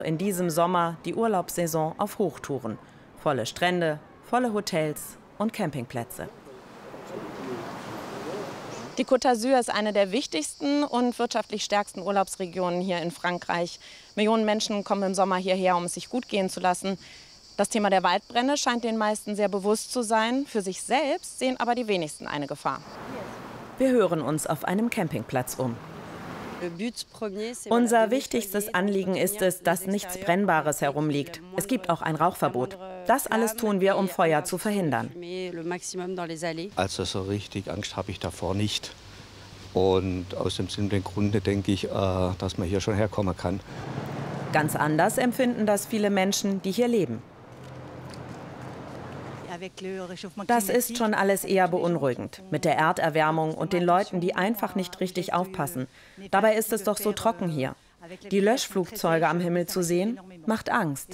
In diesem Sommer die Urlaubssaison auf Hochtouren. Volle Strände, volle Hotels und Campingplätze. Die Côte d'Azur ist eine der wichtigsten und wirtschaftlich stärksten Urlaubsregionen hier in Frankreich. Millionen Menschen kommen im Sommer hierher, um es sich gut gehen zu lassen. Das Thema der Waldbrände scheint den meisten sehr bewusst zu sein. Für sich selbst sehen aber die wenigsten eine Gefahr. Wir hören uns auf einem Campingplatz um. Unser wichtigstes Anliegen ist es, dass nichts Brennbares herumliegt. Es gibt auch ein Rauchverbot. Das alles tun wir, um Feuer zu verhindern. Also so richtig Angst habe ich davor nicht. Und aus dem simplen Grunde denke ich, dass man hier schon herkommen kann. Ganz anders empfinden das viele Menschen, die hier leben. Das ist schon alles eher beunruhigend, mit der Erderwärmung und den Leuten, die einfach nicht richtig aufpassen. Dabei ist es doch so trocken hier. Die Löschflugzeuge am Himmel zu sehen, macht Angst.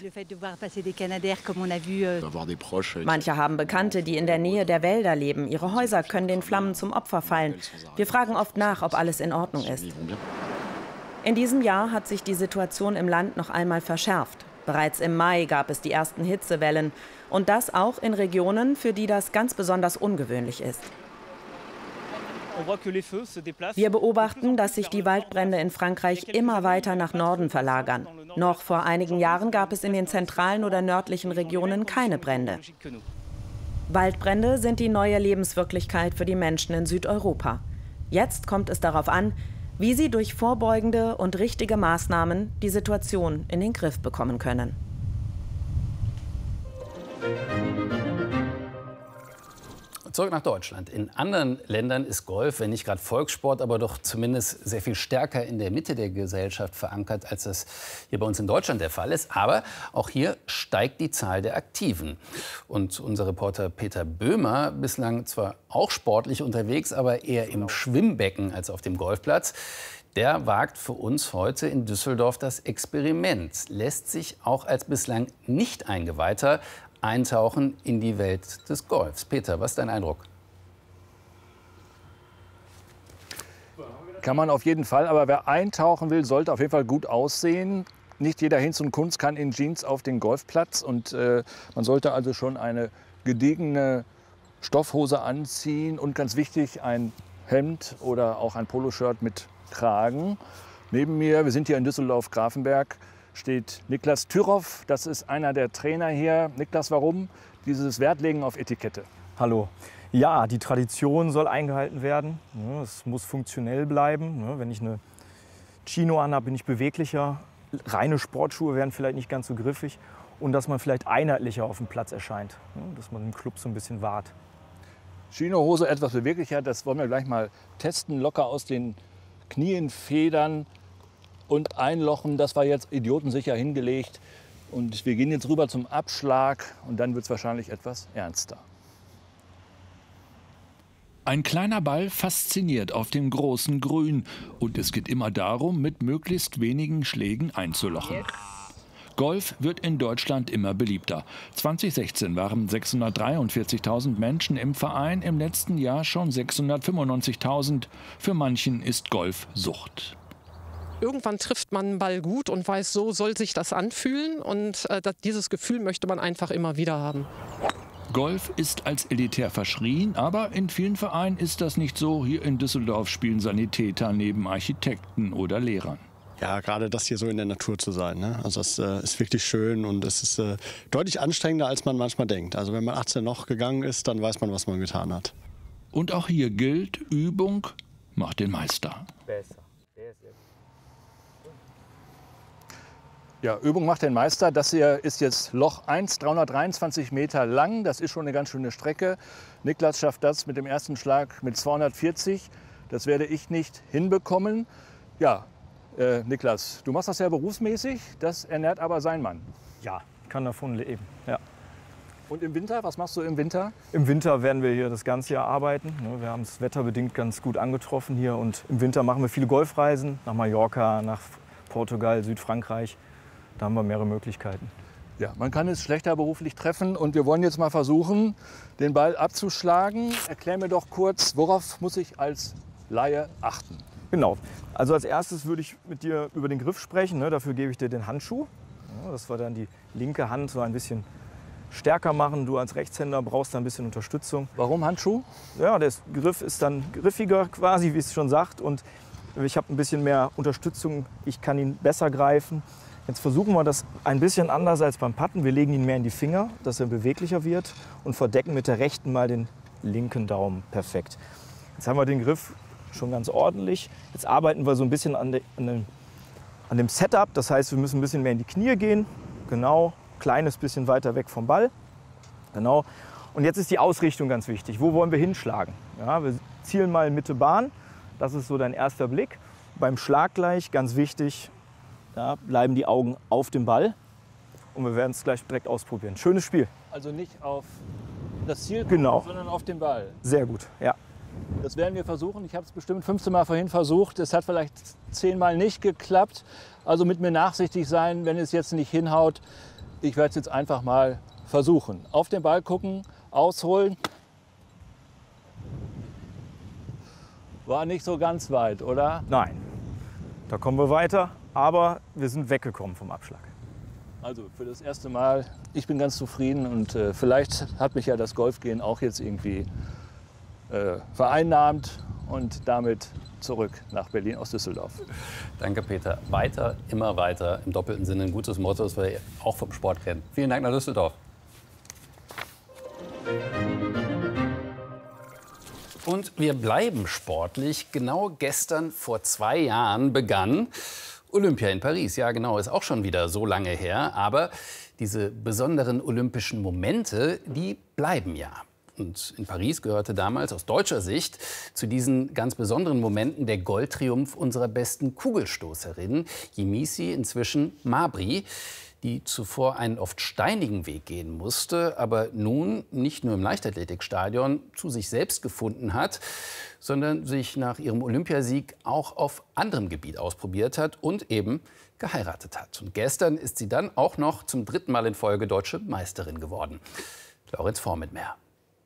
Manche haben Bekannte, die in der Nähe der Wälder leben. Ihre Häuser können den Flammen zum Opfer fallen. Wir fragen oft nach, ob alles in Ordnung ist. In diesem Jahr hat sich die Situation im Land noch einmal verschärft. Bereits im Mai gab es die ersten Hitzewellen. Und das auch in Regionen, für die das ganz besonders ungewöhnlich ist. Wir beobachten, dass sich die Waldbrände in Frankreich immer weiter nach Norden verlagern. Noch vor einigen Jahren gab es in den zentralen oder nördlichen Regionen keine Brände. Waldbrände sind die neue Lebenswirklichkeit für die Menschen in Südeuropa. Jetzt kommt es darauf an, wie sie durch vorbeugende und richtige Maßnahmen die Situation in den Griff bekommen können. Zurück nach Deutschland. In anderen Ländern ist Golf, wenn nicht gerade Volkssport, aber doch zumindest sehr viel stärker in der Mitte der Gesellschaft verankert, als das hier bei uns in Deutschland der Fall ist. Aber auch hier steigt die Zahl der Aktiven. Und unser Reporter Peter Böhmer, bislang zwar auch sportlich unterwegs, aber eher im Schwimmbecken als auf dem Golfplatz, der wagt für uns heute in Düsseldorf das Experiment. Lässt sich auch als bislang nicht Eingeweihter eintauchen in die Welt des Golfs. Peter, was ist dein Eindruck? Kann man auf jeden Fall, aber wer eintauchen will, sollte auf jeden Fall gut aussehen. Nicht jeder Hinz und Kunz kann in Jeans auf den Golfplatz und man sollte also schon eine gediegene Stoffhose anziehen und ganz wichtig ein Hemd oder auch ein Poloshirt mit Kragen. Neben mir, wir sind hier in Düsseldorf-Grafenberg, steht Niklas Tyrov. Das ist einer der Trainer hier. Niklas, warum dieses Wertlegen auf Etikette? Hallo. Ja, die Tradition soll eingehalten werden. Es muss funktionell bleiben. Wenn ich eine Chino anhabe, bin ich beweglicher. Reine Sportschuhe werden vielleicht nicht ganz so griffig. Und dass man vielleicht einheitlicher auf dem Platz erscheint. Dass man im Club so ein bisschen wahrt. Chinohose etwas beweglicher, das wollen wir gleich mal testen. Locker aus den Knien federn und einlochen. Das war jetzt idiotensicher hingelegt. Und wir gehen jetzt rüber zum Abschlag und dann wird es wahrscheinlich etwas ernster. Ein kleiner Ball fasziniert auf dem großen Grün. Und es geht immer darum, mit möglichst wenigen Schlägen einzulochen. Golf wird in Deutschland immer beliebter. 2016 waren 643.000 Menschen im Verein, im letzten Jahr schon 695.000. Für manchen ist Golf Sucht. Irgendwann trifft man einen Ball gut und weiß, so soll sich das anfühlen. Und dieses Gefühl möchte man einfach immer wieder haben. Golf ist als elitär verschrien, aber in vielen Vereinen ist das nicht so. Hier in Düsseldorf spielen Sanitäter neben Architekten oder Lehrern. Ja, gerade das hier so in der Natur zu sein, ne? Also das ist wirklich schön und es ist deutlich anstrengender, als man manchmal denkt. Also wenn man 18 noch gegangen ist, dann weiß man, was man getan hat. Und auch hier gilt, Übung macht den Meister. Ja, Übung macht den Meister. Das hier ist jetzt Loch 1, 323 Meter lang. Das ist schon eine ganz schöne Strecke. Niklas schafft das mit dem ersten Schlag mit 240. Das werde ich nicht hinbekommen. Ja, Niklas, du machst das ja berufsmäßig. Das ernährt aber sein Mann. Ja, kann davon leben. Ja. Und im Winter, was machst du im Winter? Im Winter werden wir hier das ganze Jahr arbeiten. Wir haben es wetterbedingt ganz gut angetroffen hier. Und im Winter machen wir viele Golfreisen nach Mallorca, nach Portugal, Südfrankreich. Da haben wir mehrere Möglichkeiten. Ja, man kann es schlechter beruflich treffen und wir wollen jetzt mal versuchen, den Ball abzuschlagen. Erklär mir doch kurz, worauf muss ich als Laie achten? Genau. Also als erstes würde ich mit dir über den Griff sprechen. Dafür gebe ich dir den Handschuh. Ja, dass wir dann die linke Hand so ein bisschen stärker machen. Du als Rechtshänder brauchst da ein bisschen Unterstützung. Warum Handschuh? Ja, der Griff ist dann griffiger quasi, wie es schon sagt. Und ich habe ein bisschen mehr Unterstützung. Ich kann ihn besser greifen. Jetzt versuchen wir das ein bisschen anders als beim Putten. Wir legen ihn mehr in die Finger, dass er beweglicher wird und verdecken mit der rechten mal den linken Daumen. Perfekt. Jetzt haben wir den Griff schon ganz ordentlich. Jetzt arbeiten wir so ein bisschen an dem Setup. Das heißt, wir müssen ein bisschen mehr in die Knie gehen. Genau, kleines bisschen weiter weg vom Ball. Genau. Und jetzt ist die Ausrichtung ganz wichtig. Wo wollen wir hinschlagen? Ja, wir zielen mal Mitte Bahn. Das ist so dein erster Blick. Beim Schlag gleich, ganz wichtig, ja, bleiben die Augen auf dem Ball. Und wir werden es gleich direkt ausprobieren. Schönes Spiel. Also nicht auf das Ziel gucken, genau, sondern auf den Ball. Sehr gut, ja. Das werden wir versuchen. Ich habe es bestimmt 15 Mal vorhin versucht. Es hat vielleicht 10 Mal nicht geklappt. Also mit mir nachsichtig sein, wenn es jetzt nicht hinhaut. Ich werde es jetzt einfach mal versuchen. Auf den Ball gucken, ausholen. War nicht so ganz weit, oder? Nein, da kommen wir weiter, aber wir sind weggekommen vom Abschlag. Also für das erste Mal, ich bin ganz zufrieden und vielleicht hat mich ja das Golfgehen auch jetzt irgendwie vereinnahmt und damit zurück nach Berlin aus Düsseldorf. Danke, Peter. Weiter, immer weiter. Im doppelten Sinne ein gutes Motto, das wir auch vom Sport kennen. Vielen Dank nach Düsseldorf. Und wir bleiben sportlich. Genau gestern vor 2 Jahren begann Olympia in Paris. Ja, genau, ist auch schon wieder so lange her. Aber diese besonderen olympischen Momente, die bleiben ja. Und in Paris gehörte damals aus deutscher Sicht zu diesen ganz besonderen Momenten der Goldtriumph unserer besten Kugelstoßerin, Yemisi, inzwischen Mabry, die zuvor einen oft steinigen Weg gehen musste, aber nun nicht nur im Leichtathletikstadion zu sich selbst gefunden hat, sondern sich nach ihrem Olympiasieg auch auf anderem Gebiet ausprobiert hat und eben geheiratet hat. Und gestern ist sie dann auch noch zum 3. Mal in Folge deutsche Meisterin geworden. Lorenz Vorm mit mehr.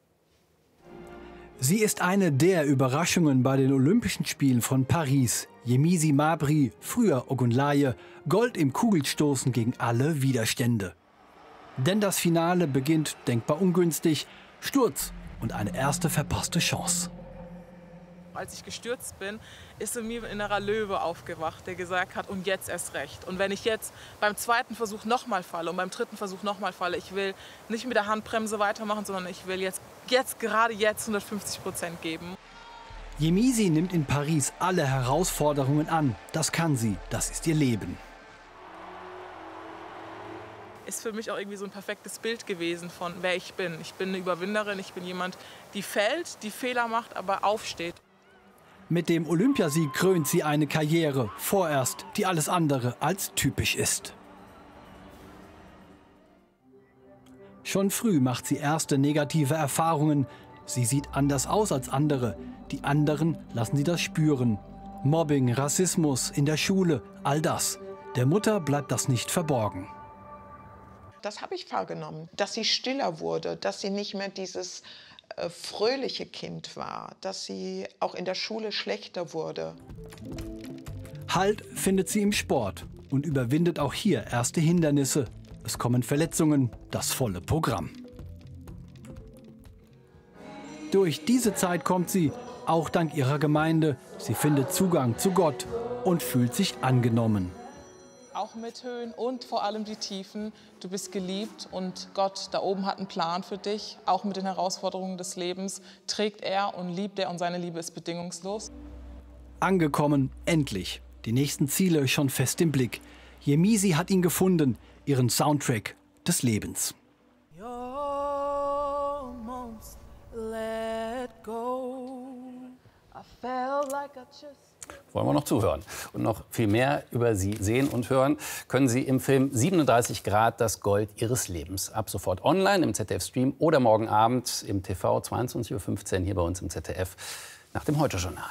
Sie ist eine der Überraschungen bei den Olympischen Spielen von Paris. Yemisi Mabry, früher Ogunlaye, Gold im Kugelstoßen gegen alle Widerstände. Denn das Finale beginnt denkbar ungünstig, Sturz und eine erste verpasste Chance. Als ich gestürzt bin, ist in mir ein innerer Löwe aufgewacht, der gesagt hat, und jetzt erst recht. Und wenn ich jetzt beim 2. Versuch nochmal falle und beim 3. Versuch nochmal falle, ich will nicht mit der Handbremse weitermachen, sondern ich will gerade jetzt 150% geben. Yemisi nimmt in Paris alle Herausforderungen an. Das kann sie, das ist ihr Leben. Ist für mich auch irgendwie so ein perfektes Bild gewesen von wer ich bin. Ich bin eine Überwinderin, ich bin jemand, die fällt, die Fehler macht, aber aufsteht. Mit dem Olympiasieg krönt sie eine Karriere, vorerst, die alles andere als typisch ist. Schon früh macht sie erste negative Erfahrungen. Sie sieht anders aus als andere. Die anderen lassen sie das spüren. Mobbing, Rassismus in der Schule, all das. Der Mutter bleibt das nicht verborgen. Das habe ich wahrgenommen, dass sie stiller wurde, dass sie nicht mehr dieses fröhliche Kind war, dass sie auch in der Schule schlechter wurde. Halt findet sie im Sport und überwindet auch hier erste Hindernisse. Es kommen Verletzungen, das volle Programm. Durch diese Zeit kommt sie, auch dank ihrer Gemeinde. Sie findet Zugang zu Gott und fühlt sich angenommen. Auch mit Höhen und vor allem die Tiefen. Du bist geliebt und Gott da oben hat einen Plan für dich. Auch mit den Herausforderungen des Lebens trägt er und liebt er und seine Liebe ist bedingungslos. Angekommen, endlich. Die nächsten Ziele schon fest im Blick. Yemisi hat ihn gefunden, ihren Soundtrack des Lebens. Wollen wir noch zuhören und noch viel mehr über sie sehen und hören, können Sie im Film 37 Grad das Gold Ihres Lebens. Ab sofort online im ZDF-Stream oder morgen Abend im TV 22:15 Uhr hier bei uns im ZDF nach dem Heute-Journal.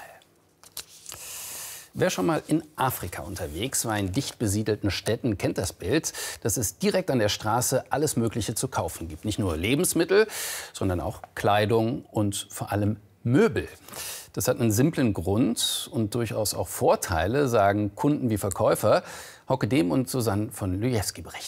Wer schon mal in Afrika unterwegs war, in dicht besiedelten Städten, kennt das Bild, dass es direkt an der Straße alles Mögliche zu kaufen gibt. Nicht nur Lebensmittel, sondern auch Kleidung und vor allem Möbel. Das hat einen simplen Grund und durchaus auch Vorteile, sagen Kunden wie Verkäufer. Hauke Dehm und Susanne von Lujewski berichten.